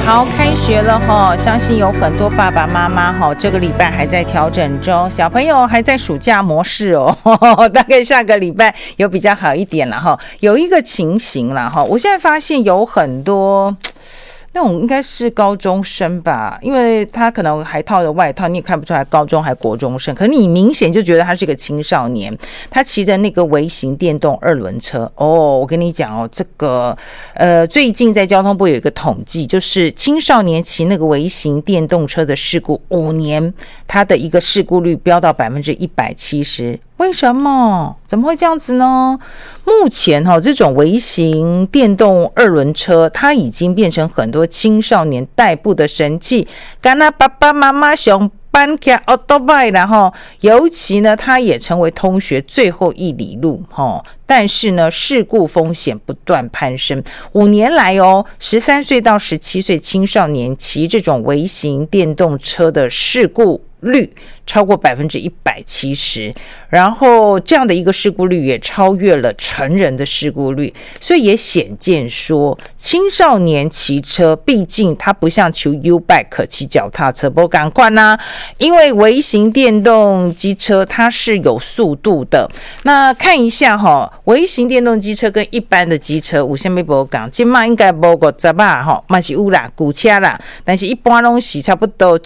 好，开学了哈，相信有很多爸爸妈妈哈，这个礼拜还在调整中，小朋友还在暑假模式哦，大概下个礼拜有比较好一点了哈。有一个情形了哈，我现在发现有很多那种应该是高中生吧，因为他可能还套着外套，你也看不出来高中还国中生，可是你明显就觉得他是个青少年。他骑着那个微型电动2轮车哦，我跟你讲哦，这个最近在交通部有一个统计，就是青少年骑那个微型电动车的事故5年，他的一个事故率飙到170%。为什么？怎么会这样子呢？目前这种微型电动2轮车，它已经变成很多青少年代步的神器，跟他爸爸妈妈想搬起奥多拜，然后尤其呢，它也成为通学最后一里路但是呢，事故风险不断攀升。5年来13岁到17岁青少年骑这种微型电动车的事故率超过170%，然后这样的一个事故率也超越了成人的事故率，所以也显见说，青少年骑车，毕竟它不像骑 U-Bike 骑脚踏车不赶快啦，因为微型电动机车它是有速度的。那看一下微型电动机车跟一般的机车有什么不同？现在应该没50吧，嘛是有啦，古车啦，但是一般都是差不多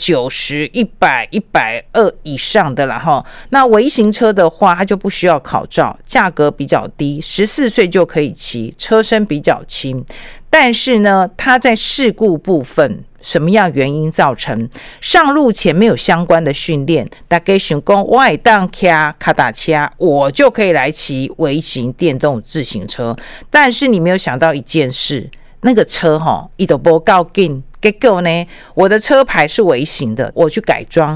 90、100、120以上的啦那微型车的话，它就不需要考照，价格比较低，14岁就可以骑，车身比较轻。但是呢，它在事故部分，什么样原因造成？上路前没有相关的训练，大家想说我会当骑脚踏车，我就可以来骑微型电动自行车。但是你没有想到一件事，那个车它都不够紧，结果呢，我的车牌是微型的，我去改装，